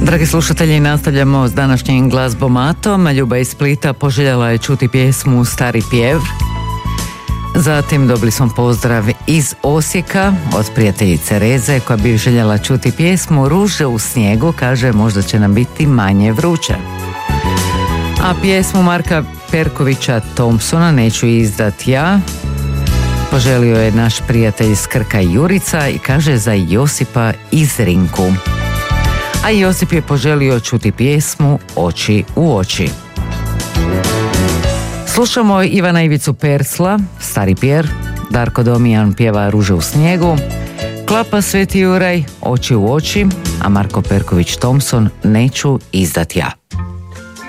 Dragi slušatelji, nastavljamo s današnjim glazbomatom. Ljuba iz Splita poželjela je čuti pjesmu Stari pjev. Zatim dobili smo pozdrav iz Osijeka od prijateljice Reze koja bi željela čuti pjesmu Ruže u snijegu, kaže možda će nam biti manje vruće. A pjesmu Marka Perkovića Thompsona Neću izdat ja poželio je naš prijatelj iz Krka Jurica i kaže za Josipa iz Rinku. A Josip je poželio čuti pjesmu Oči u oči. Slušamo Ivana Ivicu Percla, Stari pjev, Darko Domijan pjeva Ruže u snijegu, Klapa Sveti Juraj Oči u oči, a Marko Perković Thompson Neću izdat ja.